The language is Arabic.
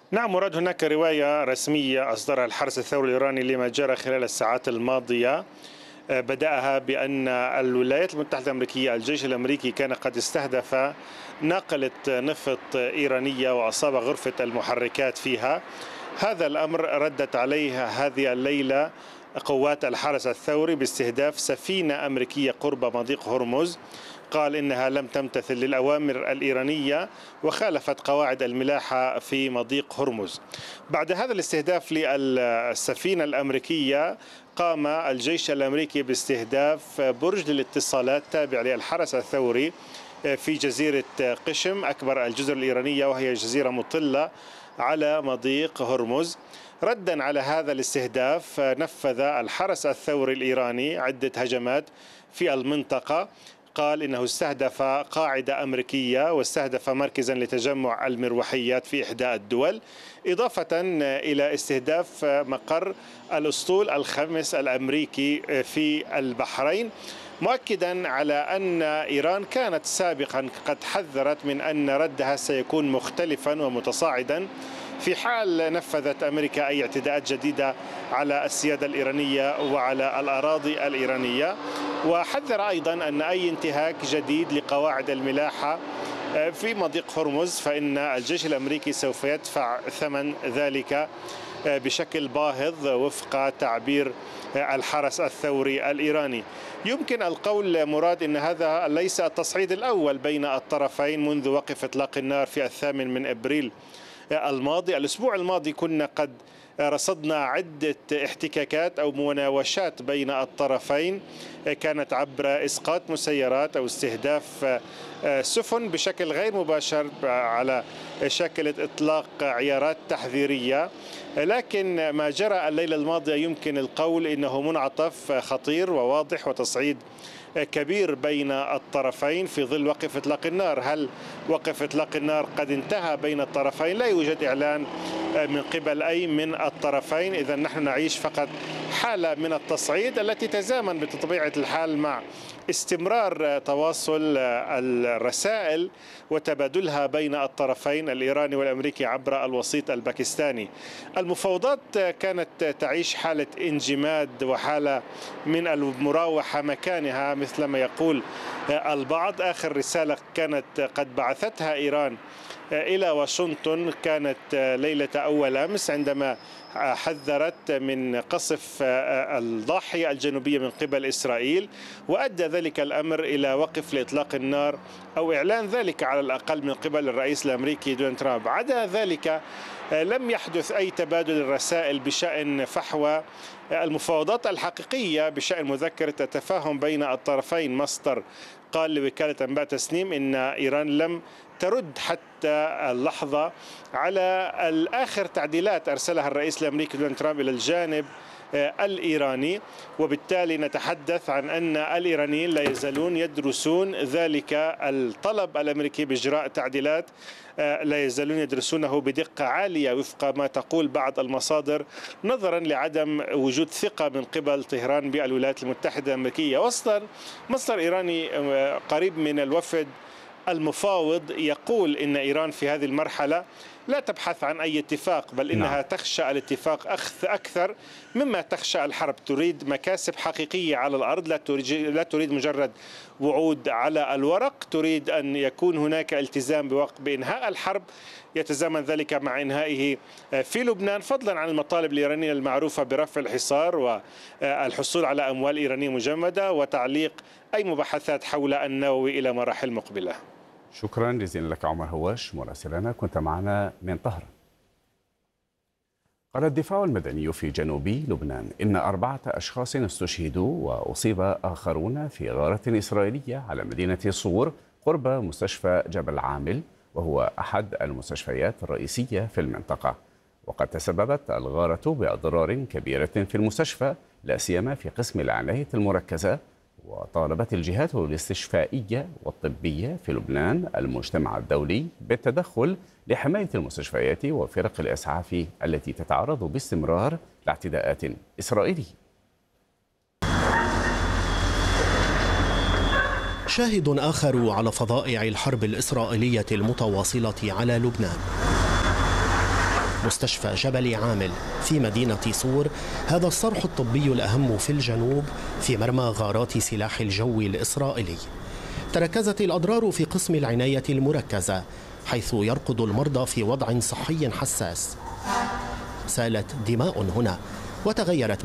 نعم مراد، هناك رواية رسمية أصدرها الحرس الثوري الإيراني لما جرى خلال الساعات الماضية. بدأها بأن الولايات المتحدة الأمريكية، الجيش الأمريكي كان قد استهدف ناقلة نفط إيرانية وأصاب غرفة المحركات فيها. هذا الأمر ردت عليه هذه الليلة قوات الحرس الثوري باستهداف سفينة أمريكية قرب مضيق هرمز. قال إنها لم تمتثل للأوامر الإيرانية وخالفت قواعد الملاحة في مضيق هرمز. بعد هذا الاستهداف للسفينة الأمريكية، قام الجيش الأمريكي باستهداف برج للاتصالات تابع للحرس الثوري في جزيرة قشم، أكبر الجزر الإيرانية، وهي جزيرة مطلة على مضيق هرمز. ردا على هذا الاستهداف نفذ الحرس الثوري الإيراني عدة هجمات في المنطقة. قال إنه استهدف قاعدة أمريكية واستهدف مركزا لتجمع المروحيات في إحدى الدول، إضافة إلى استهداف مقر الأسطول الخامس الأمريكي في البحرين، مؤكدا على أن إيران كانت سابقا قد حذرت من أن ردها سيكون مختلفا ومتصاعدا في حال نفذت أمريكا أي اعتداءات جديدة على السيادة الإيرانية وعلى الأراضي الإيرانية. وحذر أيضا أن أي انتهاك جديد لقواعد الملاحة في مضيق هرمز فإن الجيش الأمريكي سوف يدفع ثمن ذلك بشكل باهظ وفق تعبير الحرس الثوري الإيراني. يمكن القول مراد أن هذا ليس التصعيد الأول بين الطرفين منذ وقف إطلاق النار في 8 من أبريل الماضي. الأسبوع الماضي كنا قد رصدنا عدة احتكاكات أو مناوشات بين الطرفين، كانت عبر إسقاط مسيرات أو استهداف سفن بشكل غير مباشر على شكل إطلاق عيارات تحذيرية. لكن ما جرى الليلة الماضية يمكن القول إنه منعطف خطير وواضح وتصعيد كبير بين الطرفين في ظل وقف إطلاق النار. هل وقف إطلاق النار قد انتهى بين الطرفين؟ لا يوجد إعلان من قبل أي من الطرفين. إذا نحن نعيش فقط حالة من التصعيد التي تزامن بطبيعة الحال مع استمرار تواصل الرسائل وتبادلها بين الطرفين الإيراني والأمريكي عبر الوسيط الباكستاني. المفاوضات كانت تعيش حالة انجماد وحالة من المراوحة مكانها مثل ما يقول البعض. آخر رسالة كانت قد بعثتها إيران إلى واشنطن كانت ليلة أول أمس عندما حذرت من قصف الضاحية الجنوبية من قبل إسرائيل، وأدى ذلك الأمر إلى وقف لإطلاق النار أو إعلان ذلك على الأقل من قبل الرئيس الأمريكي دونالد ترامب. عدا ذلك لم يحدث أي تبادل الرسائل بشأن فحوى المفاوضات الحقيقية بشأن مذكرة التفاهم بين الطرفين. مصدر قال لوكالة أنباء تسنيم إن إيران لم ترد حتى اللحظة على الآخر تعديلات أرسلها الرئيس الأمريكي دونالد ترامب إلى الجانب الإيراني، وبالتالي نتحدث عن أن الإيرانيين لا يزالون يدرسون ذلك الطلب الأمريكي بإجراء تعديلات، لا يزالون يدرسونه بدقة عالية وفق ما تقول بعض المصادر، نظرا لعدم وجود ثقة من قبل طهران بالولايات المتحدة الأمريكية. مصدر إيراني قريب من الوفد المفاوض يقول إن إيران في هذه المرحلة لا تبحث عن أي اتفاق، بل إنها تخشى الاتفاق أكثر مما تخشى الحرب. تريد مكاسب حقيقية على الأرض، لا تريد مجرد وعود على الورق. تريد أن يكون هناك التزام بإنهاء الحرب، يتزامن ذلك مع إنهائه في لبنان، فضلا عن المطالب الإيرانية المعروفة برفع الحصار والحصول على أموال إيرانية مجمدة وتعليق أي مباحثات حول النووي إلى مراحل مقبلة. شكرا جزيلا لك عمر هواش مراسلنا، كنت معنا من طهران. قال الدفاع المدني في جنوب لبنان إن 4 أشخاص استشهدوا وأصيب آخرون في غارة إسرائيلية على مدينة صور قرب مستشفى جبل عامل، وهو أحد المستشفيات الرئيسية في المنطقة. وقد تسببت الغارة بأضرار كبيرة في المستشفى، لا سيما في قسم العناية المركزة. وطالبت الجهات الاستشفائية والطبية في لبنان المجتمع الدولي بالتدخل لحماية المستشفيات وفرق الإسعاف التي تتعرض باستمرار لاعتداءات إسرائيلية. شاهد آخر على فظائع الحرب الإسرائيلية المتواصلة على لبنان. مستشفى جبل عامل في مدينة صور، هذا الصرح الطبي الأهم في الجنوب في مرمى غارات سلاح الجو الإسرائيلي. تركزت الأضرار في قسم العناية المركزة، حيث يرقد المرضى في وضع صحي حساس. سالت دماء هنا وتغيرت